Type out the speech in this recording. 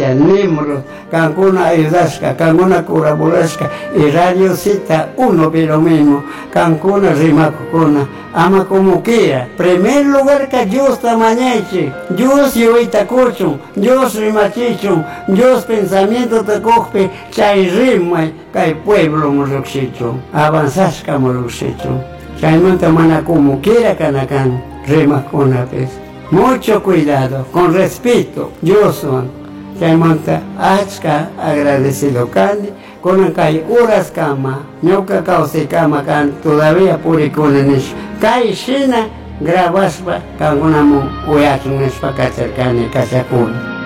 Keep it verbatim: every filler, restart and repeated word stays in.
asistencia, Nimrod, Cancuna ayudasca, Cancuna colaborasca, y Radio Cita uno pero mismo, Cancuna rimacuna, ama como quiera. Primer lugar que Dios tamañeche, Dios yo itacucho, Dios rimachicho, Dios pensamiento te coge, chay rima, chay pueblo moluxicho, avanzasca moluxicho, chay monta mana como quiera canacan, rimacuna pez. Mucho cuidado, con respeto, yo soy. Se monta achka agradecido candi, con acá horas cama, no cacao se cama can todavía puri con el nicho. Kai shina grabaspa, can una mu, uyachun espa kacercane, kasakun.